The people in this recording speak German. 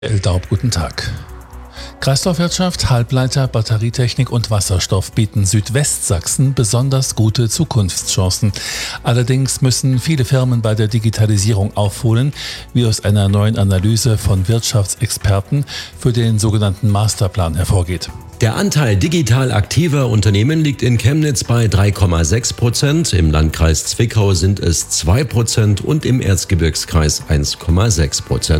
Eldaub, guten Tag. Kreislaufwirtschaft, Halbleiter, Batterietechnik und Wasserstoff bieten Südwestsachsen besonders gute Zukunftschancen. Allerdings müssen viele Firmen bei der Digitalisierung aufholen, wie aus einer neuen Analyse von Wirtschaftsexperten für den sogenannten Masterplan hervorgeht. Der Anteil digital aktiver Unternehmen liegt in Chemnitz bei 3,6%, im Landkreis Zwickau sind es 2% und im Erzgebirgskreis 1,6%.